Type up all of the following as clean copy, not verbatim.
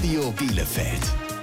Radio Bielefeld.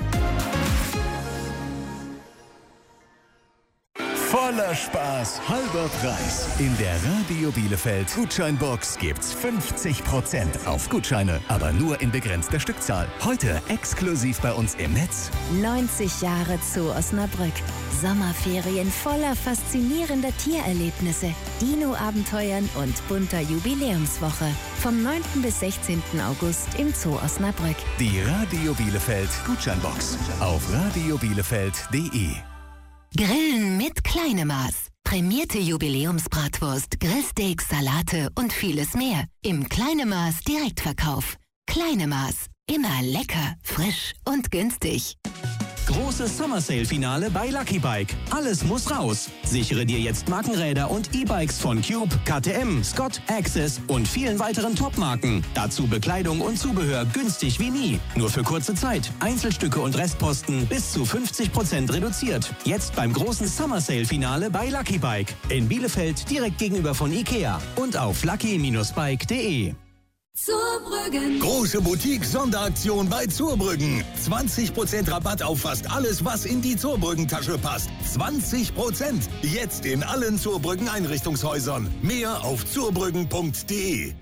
Voller Spaß, halber Preis. In der Radio Bielefeld Gutscheinbox gibt's 50% auf Gutscheine, aber nur in begrenzter Stückzahl. Heute exklusiv bei uns im Netz. 90 Jahre Zoo Osnabrück. Sommerferien voller faszinierender Tiererlebnisse, Dino-Abenteuern und bunter Jubiläumswoche. Vom 9. bis 16. August im Zoo Osnabrück. Die Radio Bielefeld Gutscheinbox auf radiobielefeld.de. Grillen mit Kleinemaß. Prämierte Jubiläumsbratwurst, Grillsteaks, Salate und vieles mehr. Im Kleinemaß Direktverkauf. Kleinemaß. Immer lecker, frisch und günstig. Großes Summer Sale Finale bei Lucky Bike. Alles muss raus. Sichere dir jetzt Markenräder und E-Bikes von Cube, KTM, Scott, Access und vielen weiteren Top-Marken. Dazu Bekleidung und Zubehör günstig wie nie. Nur für kurze Zeit. Einzelstücke und Restposten bis zu 50% reduziert. Jetzt beim großen Summer Sale Finale bei Lucky Bike. In Bielefeld direkt gegenüber von Ikea und auf lucky-bike.de. Zurbrüggen. Große Boutique-Sonderaktion bei Zurbrüggen. 20% Rabatt auf fast alles, was in die Zurbrüggen-Tasche passt. 20%. Jetzt in allen Zurbrüggen-Einrichtungshäusern. Mehr auf zurbrüggen.de.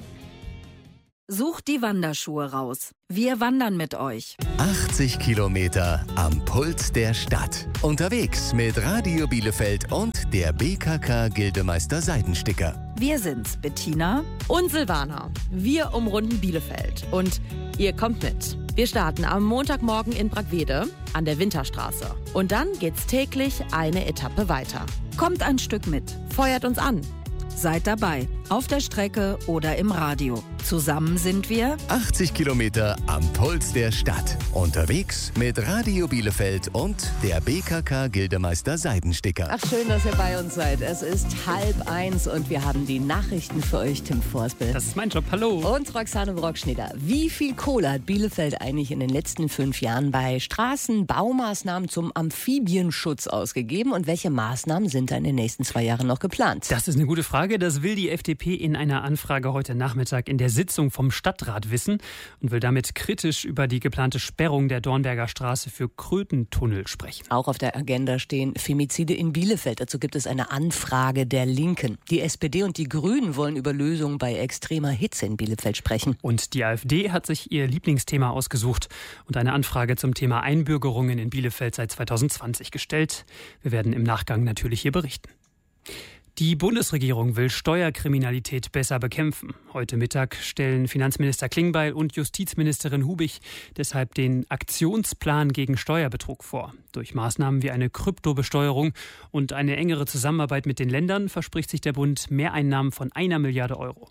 Sucht die Wanderschuhe raus. Wir wandern mit euch. 80 Kilometer am Puls der Stadt. Unterwegs mit Radio Bielefeld und der BKK Gildemeister Seidensticker. Wir sind's, Bettina und Silvana. Wir umrunden Bielefeld und ihr kommt mit. Wir starten am Montagmorgen in Bragwede an der Winterstraße. Und dann geht's täglich eine Etappe weiter. Kommt ein Stück mit. Feuert uns an. Seid dabei, auf der Strecke oder im Radio. Zusammen sind wir 80 Kilometer am Puls der Stadt. Unterwegs mit Radio Bielefeld und der BKK Gildemeister Seidensticker. Ach, schön, dass ihr bei uns seid. Es ist 12:30 und wir haben die Nachrichten für euch, Tim Forsbel. Das ist mein Job, hallo. Und Roxane Brockschneider. Wie viel Kohle hat Bielefeld eigentlich in den letzten 5 Jahren bei Straßenbaumaßnahmen zum Amphibienschutz ausgegeben und welche Maßnahmen sind da in den nächsten 2 Jahren noch geplant? Das ist eine gute Frage. Das will die FDP in einer Anfrage heute Nachmittag in der Sitzung vom Stadtrat wissen und will damit kritisch über die geplante Sperrung der Dornberger Straße für Krötentunnel sprechen. Auch auf der Agenda stehen Femizide in Bielefeld. Dazu gibt es eine Anfrage der Linken. Die SPD und die Grünen wollen über Lösungen bei extremer Hitze in Bielefeld sprechen. Und die AfD hat sich ihr Lieblingsthema ausgesucht und eine Anfrage zum Thema Einbürgerungen in Bielefeld seit 2020 gestellt. Wir werden im Nachgang natürlich hier berichten. Die Bundesregierung will Steuerkriminalität besser bekämpfen. Heute Mittag stellen Finanzminister Klingbeil und Justizministerin Hubig deshalb den Aktionsplan gegen Steuerbetrug vor. Durch Maßnahmen wie eine Kryptobesteuerung und eine engere Zusammenarbeit mit den Ländern verspricht sich der Bund Mehreinnahmen von 1 Milliarde Euro.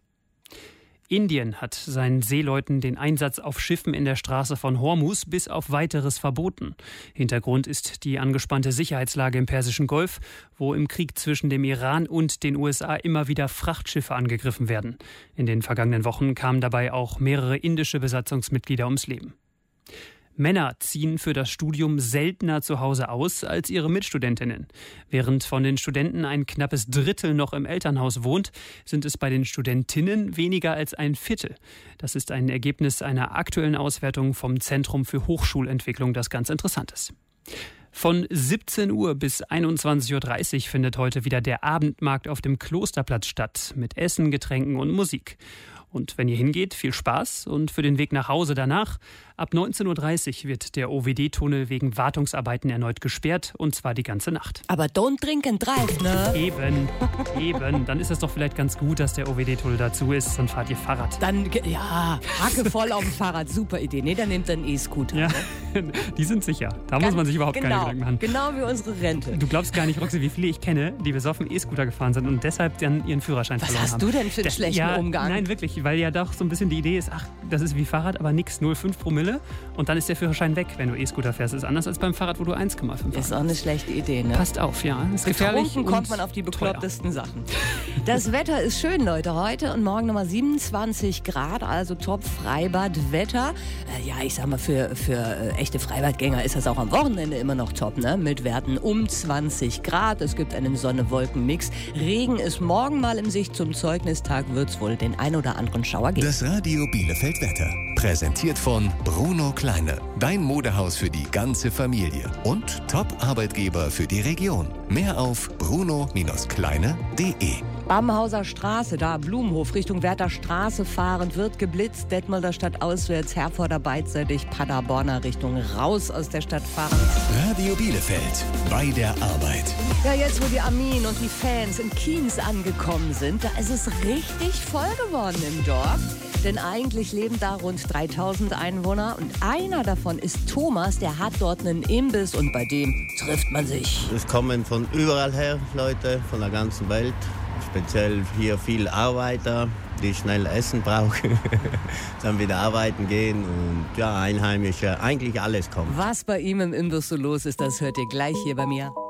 Indien hat seinen Seeleuten den Einsatz auf Schiffen in der Straße von Hormuz bis auf Weiteres verboten. Hintergrund ist die angespannte Sicherheitslage im Persischen Golf, wo im Krieg zwischen dem Iran und den USA immer wieder Frachtschiffe angegriffen werden. In den vergangenen Wochen kamen dabei auch mehrere indische Besatzungsmitglieder ums Leben. Männer ziehen für das Studium seltener zu Hause aus als ihre Mitstudentinnen. Während von den Studenten ein knappes Drittel noch im Elternhaus wohnt, sind es bei den Studentinnen weniger als ein Viertel. Das ist ein Ergebnis einer aktuellen Auswertung vom Zentrum für Hochschulentwicklung, das ganz interessant ist. Von 17 Uhr bis 21.30 Uhr findet heute wieder der Abendmarkt auf dem Klosterplatz statt, mit Essen, Getränken und Musik. Und wenn ihr hingeht, viel Spaß und für den Weg nach Hause danach. Ab 19.30 Uhr wird der OWD-Tunnel wegen Wartungsarbeiten erneut gesperrt, und zwar die ganze Nacht. Aber don't drink and drive, ne? Eben. Dann ist es doch vielleicht ganz gut, dass der OWD-Tunnel dazu ist, dann fahrt ihr Fahrrad. Dann, ja, Hacke voll auf dem Fahrrad, super Idee. Nee, dann nehmt dann E-Scooter. Ja, die sind sicher. Da muss man sich überhaupt keine Gedanken machen. Genau wie unsere Rente. Du glaubst gar nicht, Roxy, wie viele ich kenne, die besoffen E-Scooter gefahren sind und deshalb dann ihren Führerschein verloren haben. Was hast du denn für einen schlechten Umgang? Nein, wirklich, weil ja doch so ein bisschen die Idee ist, ach, das ist wie Fahrrad, aber nix, 0,5 Promille und dann ist der Führerschein weg, wenn du E-Scooter fährst. Das ist anders als beim Fahrrad, wo du 1,5 hast. Ist auch eine schlechte Idee, ne? Passt auf, ja. Ist gefährlich. Betrunken kommt man auf die beklopptesten Sachen. Das Wetter ist schön, Leute. Heute und morgen nochmal 27 Grad, also top Freibadwetter. Ja, ich sag mal, für echte Freibadgänger ist das auch am Wochenende immer noch top, ne? Mit Werten um 20 Grad. Es gibt einen Sonne-Wolken-Mix. Regen ist morgen mal in Sicht. Zum Zeugnis-Tag wird es wohl den ein oder anderen besonderen Schauer geht. Das Radio Bielefeld Wetter. Präsentiert von Bruno Kleine. Dein Modehaus für die ganze Familie. Und Top-Arbeitgeber für die Region. Mehr auf bruno-kleine.de. Bamhauser Straße, da Blumenhof Richtung Werther Straße fahrend, wird geblitzt. Detmolder Stadt auswärts, Herforder beidseitig, Paderborner Richtung raus aus der Stadt fahrend. Radio Bielefeld. Bei der Arbeit. Ja, jetzt wo die Armeen und die Fans in Kienz angekommen sind, da ist es richtig voll geworden im Dorf. Denn eigentlich leben da rund 3000 Einwohner und einer davon ist Thomas, der hat dort einen Imbiss und bei dem trifft man sich. Es kommen von überall her Leute, von der ganzen Welt. Speziell hier viele Arbeiter, die schnell Essen brauchen, dann wieder arbeiten gehen und ja, Einheimische, eigentlich alles kommt. Was bei ihm im Imbiss so los ist, das hört ihr gleich hier bei mir.